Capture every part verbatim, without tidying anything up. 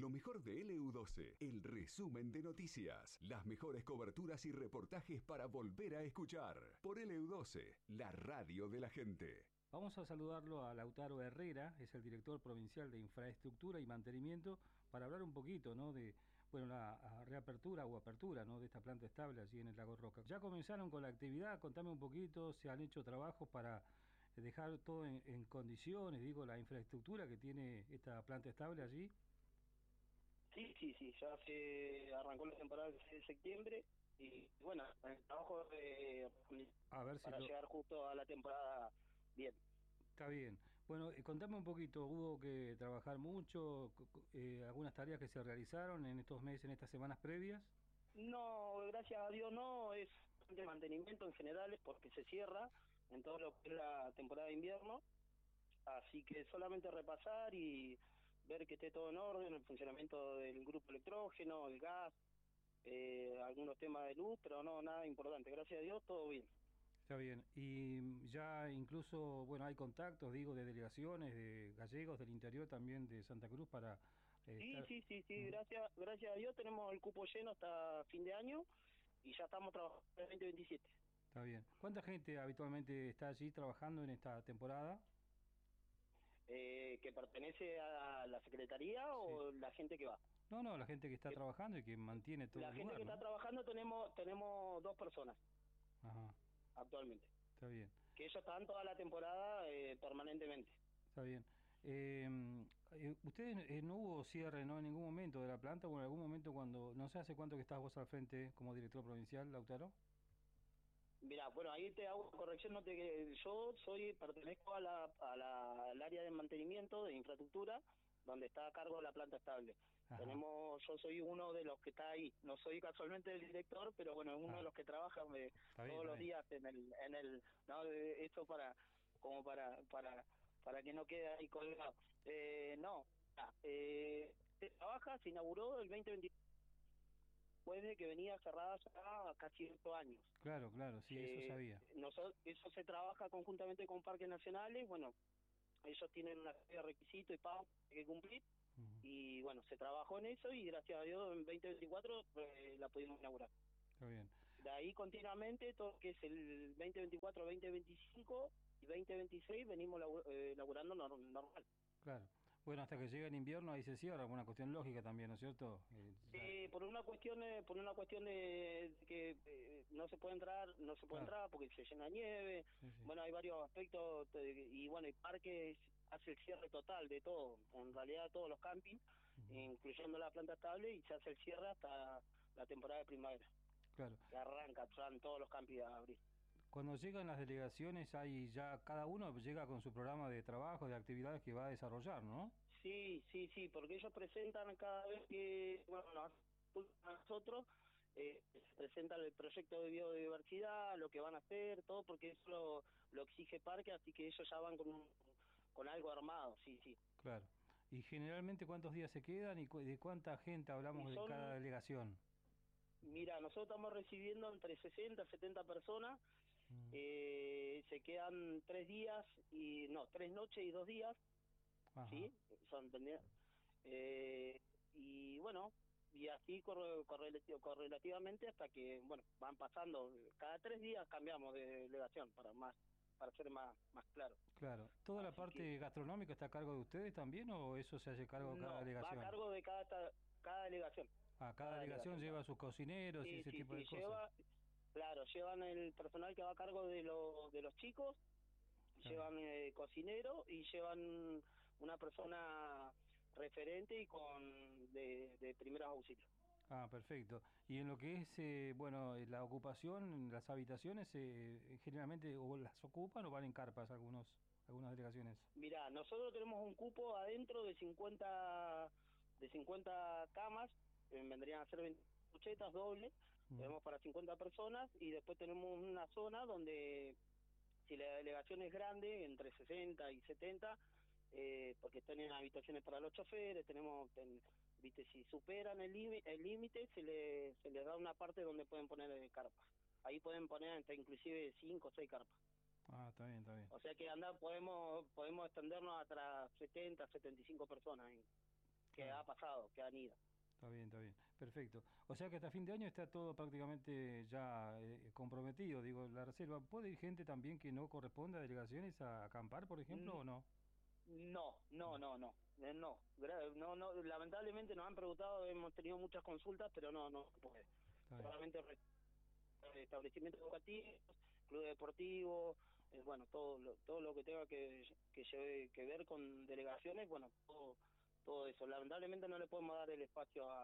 Lo mejor de L U doce, el resumen de noticias, las mejores coberturas y reportajes para volver a escuchar. Por L U doce, la radio de la gente. Vamos a saludarlo a Lautaro Herrera, es el director provincial de Infraestructura y Mantenimiento, para hablar un poquito, ¿no?, de, bueno, la reapertura o apertura, ¿no?, de esta planta estable allí en el Lago Roca. Ya comenzaron con la actividad, contame un poquito, se han hecho trabajos para dejar todo en, en condiciones, digo, la infraestructura que tiene esta planta estable allí. Sí, sí, sí, ya se arrancó la temporada el seis de septiembre y bueno, el trabajo de, a ver si para lo... llegar justo a la temporada bien. Está bien. Bueno, eh, contame un poquito, ¿hubo que trabajar mucho? Eh, ¿Algunas tareas que se realizaron en estos meses, en estas semanas previas? No, gracias a Dios no, es de mantenimiento en general, es porque se cierra en todo lo que es la temporada de invierno, así que solamente repasar y ver que esté todo en orden, el funcionamiento del grupo electrógeno, el gas, eh, algunos temas de luz, pero no, nada importante, gracias a Dios todo bien. Está bien, y ya incluso, bueno, hay contactos, digo, de delegaciones, de gallegos del interior también de Santa Cruz para... Eh, sí, estar... sí, sí, sí, ¿Mm? gracias gracias a Dios tenemos el cupo lleno hasta fin de año y ya estamos trabajando en el veinte veintisiete. Está bien. ¿Cuánta gente habitualmente está allí trabajando en esta temporada? Eh, ¿Que pertenece a la Secretaría Sí. o la gente que va? No, no, la gente que está Que, trabajando y que mantiene todo la el gente lugar, que ¿no? está trabajando tenemos tenemos dos personas. Ajá. Actualmente. Está bien. Que ellos están toda la temporada eh, permanentemente. Está bien. Eh, eh, ¿Ustedes eh, no hubo cierre, no, en ningún momento de la planta o en algún momento cuando, no sé hace cuánto que estás vos al frente como director provincial, Lautaro? Mira, bueno, ahí te hago corrección, no te, yo soy, pertenezco a la, a la, al área de mantenimiento de infraestructura, donde está a cargo la planta estable. Ajá. Tenemos, yo soy uno de los que está ahí, no soy casualmente el director, pero bueno, es uno Ah. de los que trabaja eh, Está bien, todos está los bien. días en el, en el, no, eh, esto para, como para, para, para que no quede ahí colgado. Eh, no, ah, eh, se trabaja, se inauguró el veinte veinte después de que venía cerrada ya casi ocho años. Claro, claro, sí, eso Eh, sabía. nosotros, eso se trabaja conjuntamente con parques nacionales, bueno, ellos tienen una serie de requisitos y pagos que hay que cumplir, Uh-huh. y bueno, se trabajó en eso y gracias a Dios en veinte veinticuatro eh, la pudimos inaugurar. Está bien. De ahí continuamente, todo lo que es el veinte veinticuatro, veinte veinticinco y veinte veintiséis venimos eh, inaugurando normal. Claro. Bueno, hasta que llegue el invierno ahí se cierra, una cuestión lógica también, ¿no es cierto? Eh, Eh, por una cuestión eh, por una cuestión de, de que eh, no se puede entrar no se puede Claro. entrar porque se llena nieve. Sí, sí. Bueno, hay varios aspectos eh, y bueno, el parque hace el cierre total de todo, en realidad todos los campings, Uh-huh. incluyendo la planta estable, y se hace el cierre hasta la temporada de primavera. Claro. Que arranca, están todos los campings a abrir. Cuando llegan las delegaciones, hay ya cada uno llega con su programa de trabajo, de actividades que va a desarrollar, ¿no? Sí, sí, sí, porque ellos presentan cada vez que, bueno, nosotros, eh, presentan el proyecto de biodiversidad, lo que van a hacer, todo, porque eso lo, lo exige Parque, así que ellos ya van con, un, con algo armado, sí, sí. Claro. ¿Y generalmente cuántos días se quedan y cu de cuánta gente hablamos son, de cada delegación? Mira, nosotros estamos recibiendo entre sesenta, setenta personas, mm. eh, se quedan tres días, y no, tres noches y dos días. Ajá. Sí, son eh, y bueno, y así corre, correlativo, correlativamente hasta que, bueno, van pasando, cada tres días cambiamos de delegación para más para ser más más claro. Claro. ¿Toda así la parte que, gastronómica está a cargo de ustedes también o eso se hace cargo de no, cada delegación? va a cargo de cada cada delegación. Ah, cada, cada delegación, delegación lleva a sus cocineros sí, y ese sí, tipo sí, de cosas. Lleva, claro, llevan el personal que va a cargo de, lo, de los chicos, claro. Llevan eh, cocinero y llevan una persona referente y con de, de primeros auxilios. Ah, perfecto. Y en lo que es, eh, bueno, la ocupación, las habitaciones, eh, generalmente o las ocupan o van en carpas algunos algunas delegaciones. Mirá, nosotros tenemos un cupo adentro de cincuenta de cincuenta camas, eh, vendrían a ser veinte cuchetas dobles, mm. tenemos para cincuenta personas, y después tenemos una zona donde, si la delegación es grande, entre sesenta y setenta, eh, porque tienen habitaciones para los choferes, tenemos, ten, viste, si superan el límite, el límite se, le, se les da una parte donde pueden poner carpas. Ahí pueden poner hasta inclusive cinco o seis carpas. Ah, está bien, está bien. O sea que anda, podemos podemos extendernos hasta setenta, setenta y cinco personas. Ahí. que Claro. ha pasado, que han ido. Está bien, está bien. Perfecto. O sea que hasta fin de año está todo prácticamente ya eh, comprometido. Digo, la reserva, ¿puede ir gente también que no corresponde a delegaciones a acampar, por ejemplo, Mm, o no? No, no, No. no, no, eh, no, Gra- no, no, lamentablemente nos han preguntado, hemos tenido muchas consultas, pero no, no se puede. Está bien. Solamente re- establecimientos educativos, club deportivo, eh, bueno, todo lo, todo lo que tenga que, que lleve que ver con delegaciones, bueno, todo, todo eso. Lamentablemente no le podemos dar el espacio a,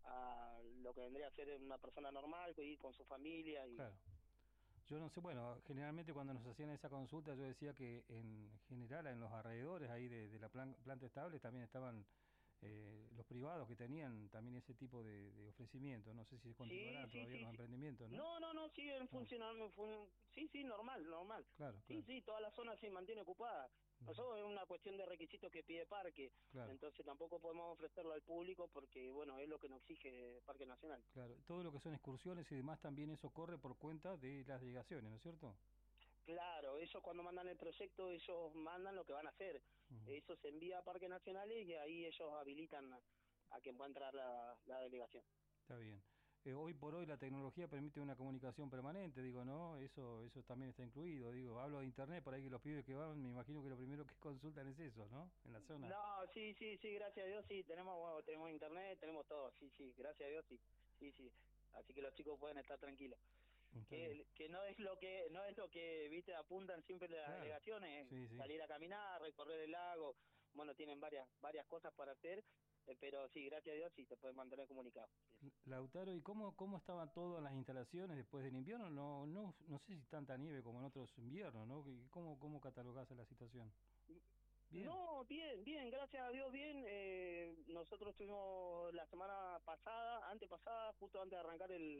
a lo que vendría a ser una persona normal, que ir con su familia y Claro. Yo no sé, bueno, generalmente cuando nos hacían esa consulta yo decía que en general en los alrededores ahí de, de la plan- planta estable también estaban eh, los privados que tenían también ese tipo de, de ofrecimiento. No sé si sí, continuarán sí, todavía sí, los sí. emprendimientos, ¿no? No, no, no, siguen Ah, funcionando, fun- sí, sí, normal, normal. claro, Sí, claro. sí, toda la zona se mantiene ocupada. Ujú. Nosotros es una cuestión de requisitos que pide Parque, Claro, entonces tampoco podemos ofrecerlo al público porque, bueno, es lo que nos exige Parque Nacional. claro. Todo lo que son excursiones y demás también eso corre por cuenta de las delegaciones, ¿no es cierto? Claro, ellos cuando mandan el proyecto, ellos mandan lo que van a hacer. Ujú. Eso se envía a Parques Nacionales y ahí ellos habilitan a, a que pueda entrar la, la delegación. Está bien. Eh, hoy por hoy la tecnología permite una comunicación permanente, digo, ¿no? Eso, eso también está incluido. Digo, hablo de internet, por ahí que los pibes que van, me imagino que lo primero que consultan es eso, ¿no? En la zona. No, sí, sí, sí, gracias a Dios, sí, tenemos, bueno, tenemos internet, tenemos todo, sí, sí, gracias a Dios, sí, sí, sí. Así que los chicos pueden estar tranquilos. Está bien. Que, que no es lo que no es lo que viste apuntan siempre las Claro. delegaciones, Sí, sí. salir a caminar, recorrer el lago, bueno, tienen varias varias cosas para hacer, eh, pero sí, gracias a Dios sí se pueden mantener comunicados. Sí, sí. Lautaro, ¿y cómo, cómo estaban todas las instalaciones después del invierno? No, no, no sé si tanta nieve como en otros inviernos, ¿no? ¿Y ¿Cómo, cómo catalogás la situación? Bien. No, bien, bien, gracias a Dios, bien. Eh, nosotros estuvimos la semana pasada, antepasada, justo antes de arrancar el,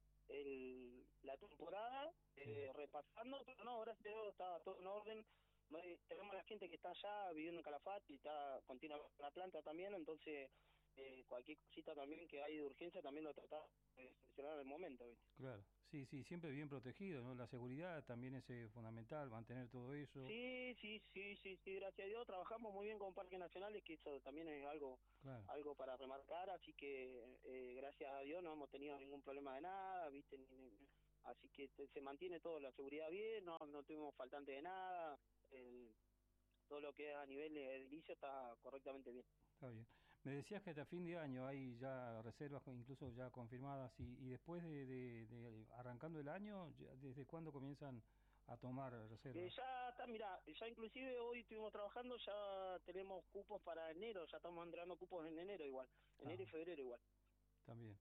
el la temporada, Sí. eh, repasando, pero no, gracias a Dios está todo en orden. No hay- tenemos la gente que está allá viviendo en Calafate y está continuamente en la planta también, entonces eh, cualquier cosita también que hay de urgencia también lo tratamos de solucionar en el momento, ¿viste? Claro, sí, sí, siempre bien protegido, ¿no? La seguridad también es eh, fundamental, mantener todo eso. Sí, sí, sí, sí, sí, gracias a Dios trabajamos muy bien con Parques Nacionales, que eso también es algo Claro, algo para remarcar, así que eh, gracias a Dios no hemos tenido ningún problema de nada, ¿viste? Ni- ni- así que se, se mantiene toda la seguridad bien, no no tuvimos faltante de nada, el- todo lo que es a nivel de edilicio está correctamente bien. está bien. Me decías que hasta fin de año hay ya reservas co- incluso ya confirmadas y, y después de, de- de arrancando el año, ya ¿desde cuándo comienzan a tomar Eh, reservas? ya está, mira, ya inclusive hoy estuvimos trabajando, ya tenemos cupos para enero, ya estamos entregando cupos en enero igual, Ah, enero y febrero igual. también.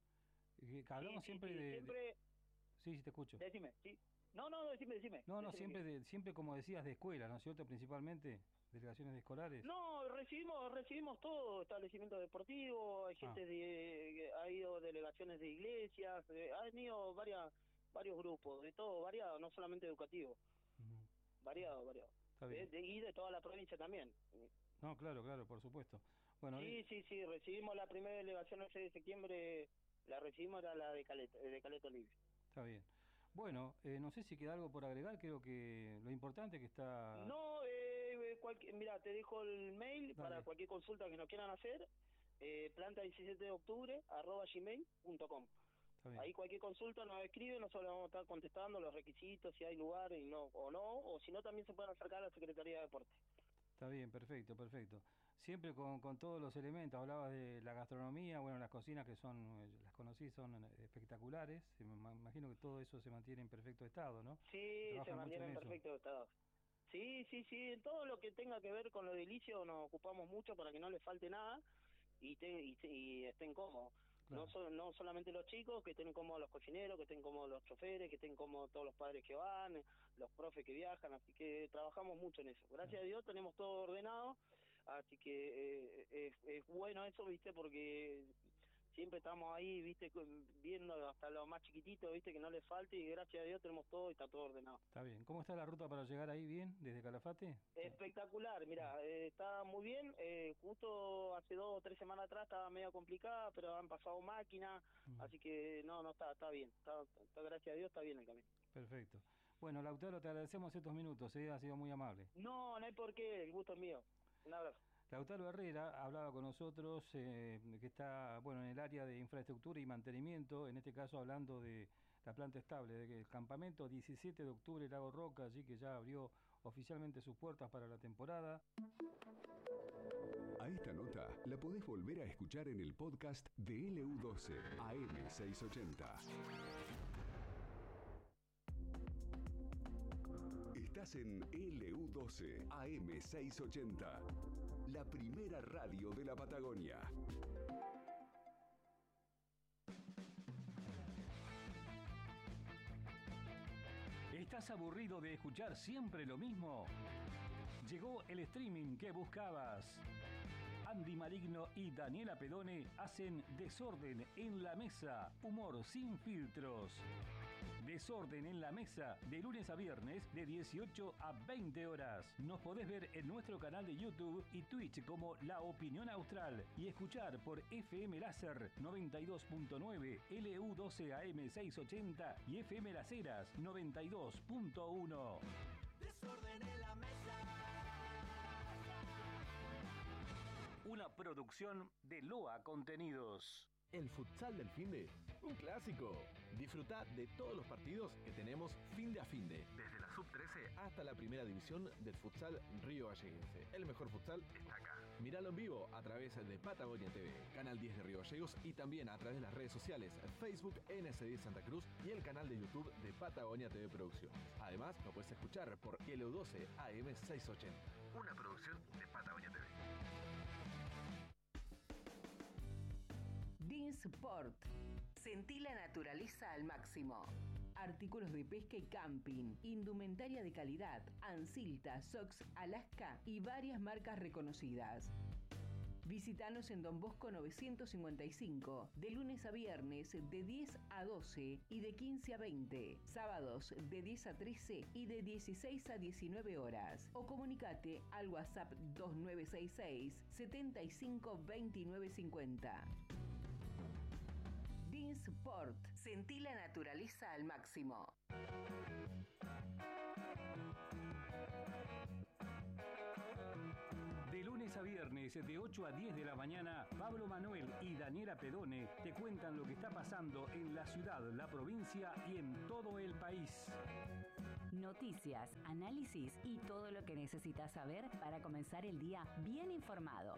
Y que Sí, hablamos sí, siempre sí, de, de- siempre, Sí, sí, te escucho. decime, sí. No, no, no, decime, decime, No, no, decime que... siempre, de, siempre como decías, de escuela, ¿no es cierto? Principalmente, delegaciones escolares. No, recibimos recibimos todo, establecimiento deportivo, hay Ah, gente de, que ha ido delegaciones de iglesias, eh, han ido varias, varios grupos, de todo, variado, no solamente educativo, ujú, variado, variado. está De, bien. de- y de toda la provincia también. No, claro, claro, por supuesto. Bueno, eh, Sí, sí, sí, recibimos la primera delegación el seis de septiembre, la recibimos, era la de Caleta, de Caleta Olivia. está bien. Bueno, eh, no sé si queda algo por agregar, creo que lo importante que está... No, eh, cualquier, mira, te dejo el mail para Dale, cualquier consulta que nos quieran hacer, eh, planta diecisiete de octubre, arroba gmail punto com. está bien. Ahí cualquier consulta nos escribe, nosotros le vamos a estar contestando los requisitos, si hay lugar y no, o no, o si no también se pueden acercar a la Secretaría de Deporte. Está bien, perfecto, perfecto. Siempre con, con todos los elementos, hablabas de la gastronomía, bueno, las cocinas que son, eh, las conocí, son eh, espectaculares, y me ma- imagino que todo eso se mantiene en perfecto estado, ¿no? Sí, se Trabajan mucho mantiene en en eso. perfecto estado. Sí, sí, sí, en todo lo que tenga que ver con lo edilicio nos ocupamos mucho para que no les falte nada y, te, y, te- y estén cómodos. No, Claro, so- no solamente los chicos, que estén cómodos los cocineros, que estén cómodos los choferes, que estén cómodos todos los padres que van, los profes que viajan, así que trabajamos mucho en eso. Gracias claro. a Dios tenemos todo ordenado, así que eh, es, es bueno eso, ¿viste? Porque siempre estamos ahí, ¿viste? con- Viendo hasta lo más chiquitito, ¿viste? Que no les falte y gracias a Dios tenemos todo y está todo ordenado. Está bien. ¿Cómo está la ruta para llegar ahí bien, desde Calafate? Está- Espectacular, ah, mira, eh, está muy bien, eh, justo hace dos o tres semanas atrás estaba medio complicada, pero han pasado máquinas, mm, así que no, no está, está bien, está, está- gracias a Dios está bien el camino. perfecto. Bueno, Lautaro, te agradecemos estos minutos, ¿eh? Ha sido muy amable. No, no hay por qué, el gusto es mío. Un abrazo. Lautaro Herrera hablaba con nosotros, eh, que está bueno en el área de infraestructura y mantenimiento, en este caso hablando de la planta estable, de que el campamento diecisiete de octubre Lago Roca, allí que ya abrió oficialmente sus puertas para la temporada. A esta nota la podés volver a escuchar en el podcast de L U doce A M seiscientos ochenta. Estás en L U doce A M seiscientos ochenta, la primera radio de la Patagonia. ¿Estás aburrido de escuchar siempre lo mismo? Llegó el streaming que buscabas. Andy Maligno y Daniela Pedone hacen Desorden en la Mesa, humor sin filtros. Desorden en la Mesa, de lunes a viernes, de dieciocho a veinte horas. Nos podés ver en nuestro canal de YouTube y Twitch como La Opinión Austral y escuchar por F M Láser noventa y dos punto nueve, L U doce A M seiscientos ochenta y F M Las Heras noventa y dos punto uno. Desorden en la Mesa. Una producción de Loa Contenidos. El futsal del finde, un clásico. Disfruta de todos los partidos que tenemos finde a finde, desde la sub trece hasta la primera división del futsal Río Galleguense. El mejor futsal está acá. Míralo en vivo a través de Patagonia T V, Canal diez de Río Gallegos y también a través de las redes sociales Facebook N S diez Santa Cruz y el canal de YouTube de Patagonia T V Producciones. Además, lo puedes escuchar por L U doce A M seiscientos ochenta, una producción de Patagonia T V. Dinsport. Sentí la naturaleza al máximo. Artículos de pesca y camping, indumentaria de calidad, Ansilta, Sox, Alaska y varias marcas reconocidas. Visítanos en Don Bosco novecientos cincuenta y cinco, de lunes a viernes de diez a doce y de quince a veinte, sábados de diez a trece y de dieciséis a diecinueve horas. O comunicate al WhatsApp dos nueve seis seis, setenta y cinco, veintinueve cincuenta. Dinsport. Sentí la naturaleza al máximo. De lunes a viernes, de ocho a diez de la mañana, Pablo Manuel y Daniela Pedone te cuentan lo que está pasando en la ciudad, la provincia y en todo el país. Noticias, análisis y todo lo que necesitas saber para comenzar el día bien informado.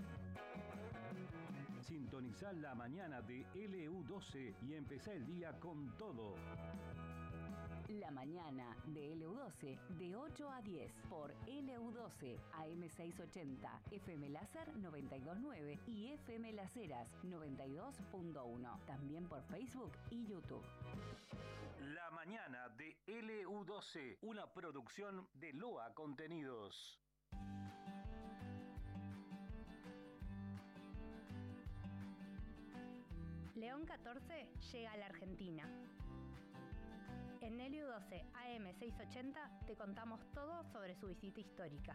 Sintonizá la mañana de L U doce y empezá el día con todo. La mañana de L U doce de ocho a diez por L U doce A M seiscientos ochenta, F M Láser noventa y dos punto nueve y F M Las Heras noventa y dos punto uno. También por Facebook y YouTube. La mañana de L U doce, una producción de Loa Contenidos. León catorce llega a la Argentina. En L U doce A M seiscientos ochenta te contamos todo sobre su visita histórica.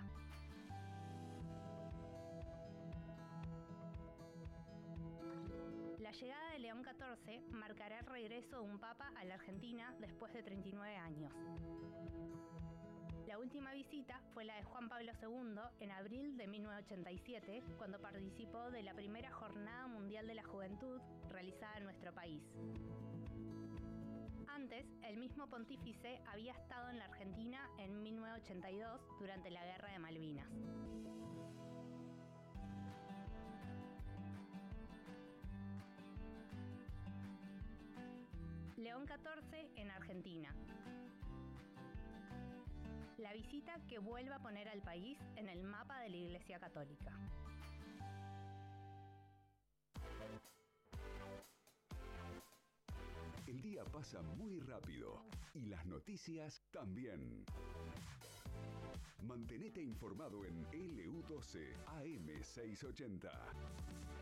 La llegada de León catorce marcará el regreso de un papa a la Argentina después de treinta y nueve años. La última visita fue la de Juan Pablo segundo en abril de mil novecientos ochenta y siete, cuando participó de la primera Jornada Mundial de la Juventud realizada en nuestro país. Antes, el mismo pontífice había estado en la Argentina en mil novecientos ochenta y dos durante la Guerra de Malvinas. León catorce en Argentina. La visita que vuelve a poner al país en el mapa de la Iglesia Católica. El día pasa muy rápido y las noticias también. Mantenete informado en L U doce A M seiscientos ochenta.